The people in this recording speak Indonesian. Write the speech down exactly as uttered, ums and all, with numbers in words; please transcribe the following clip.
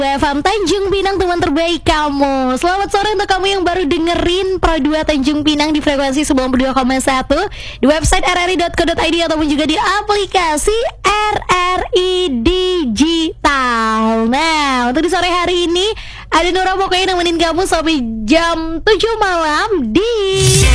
F M Tanjung Pinang, teman terbaik kamu. Selamat sore untuk kamu yang baru dengerin Pro dua Tanjung Pinang di frekuensi sembilan puluh dua koma satu, di website r r i dot co dot i d ataupun juga di aplikasi R R I Digital. Nah, untuk di sore hari ini ada Nora pokoknya nemenin kamu sampai jam tujuh malam di